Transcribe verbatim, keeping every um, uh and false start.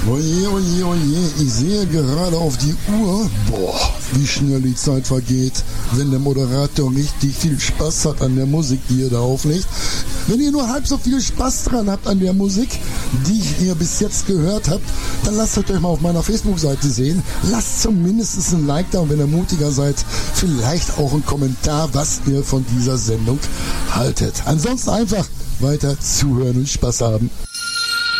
Oje, oje, oje, ich sehe gerade auf die Uhr. Boah, wie schnell die Zeit vergeht, wenn der Moderator richtig viel Spaß hat an der Musik, die ihr da auflegt. Wenn ihr nur halb so viel Spaß dran habt an der Musik, die ihr bis jetzt gehört habt, dann lasst euch mal auf meiner Facebook-Seite sehen. Lasst zumindest ein Like da und wenn ihr mutiger seid, vielleicht auch einen Kommentar, was ihr von dieser Sendung haltet. Ansonsten einfach weiter zuhören und Spaß haben.